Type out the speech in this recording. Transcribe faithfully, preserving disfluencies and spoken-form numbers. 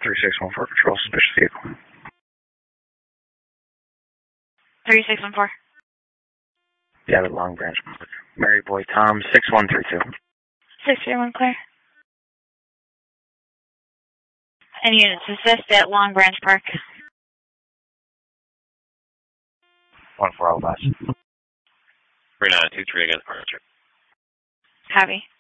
three six one four Patrol, suspicious vehicle. three six one four. Yeah, the Long Branch. Mary Boy Tom, six one three two. six three one clear. And units assist at Long Branch Park. one four oh five. three nine two three against departure. Copy.